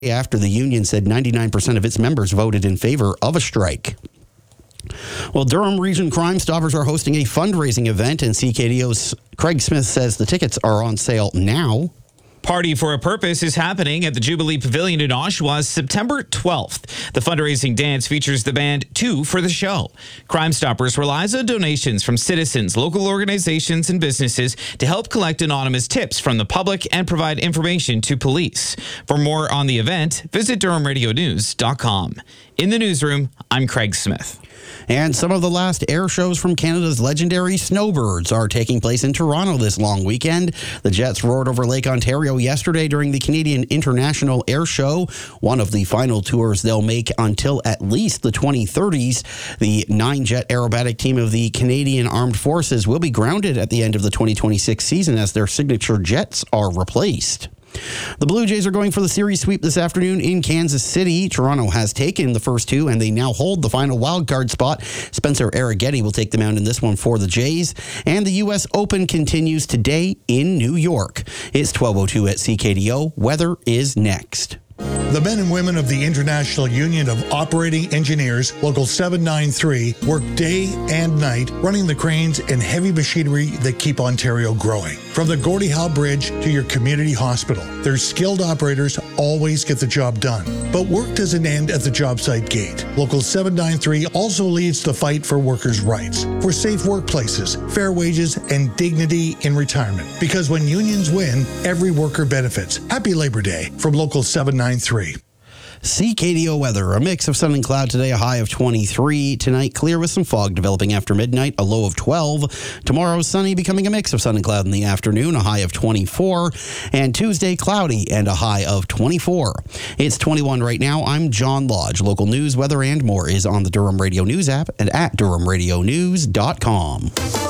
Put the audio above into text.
after the union said 99% of its members voted in favor of a strike. Well, Durham Region Crime Stoppers are hosting a fundraising event, and CKDO's Craig Smith says the tickets are on sale now. Party for a Purpose is happening at the Jubilee Pavilion in Oshawa September 12th. The fundraising dance features the band Two for the Show. Crime Stoppers relies on donations from citizens, local organizations, and businesses to help collect anonymous tips from the public and provide information to police. For more on the event, visit DurhamRadioNews.com. In the newsroom, I'm Craig Smith. And some of the last air shows from Canada's legendary snowbirds are taking place in Toronto this long weekend. The Jets roared over Lake Ontario yesterday during the Canadian International Air Show, one of the final tours they'll make until at least the 2030s. The 9-jet aerobatic team of the Canadian Armed Forces will be grounded at the end of the 2026 season as their signature jets are replaced. The Blue Jays are going for the series sweep this afternoon in Kansas City. Toronto has taken the first two, and they now hold the final wildcard spot. Spencer Arrighetti will take the mound in this one for the Jays. And the U.S. Open continues today in New York. It's 12:02 at CKDO. Weather is next. The men and women of the International Union of Operating Engineers, Local 793, work day and night running the cranes and heavy machinery that keep Ontario growing. From the Gordie Howe Bridge to your community hospital, their skilled operators always get the job done. But work doesn't end at the job site gate. Local 793 also leads the fight for workers' rights, for safe workplaces, fair wages, and dignity in retirement. Because when unions win, every worker benefits. Happy Labor Day from Local 793. CKDO weather, a mix of sun and cloud today, a high of 23. Tonight, clear with some fog developing after midnight, a low of 12. Tomorrow, sunny, becoming a mix of sun and cloud in the afternoon, a high of 24. And Tuesday, cloudy and a high of 24. It's 21 right now. I'm John Lodge. Local news, weather, and more is on the Durham Radio News app and at DurhamRadioNews.com.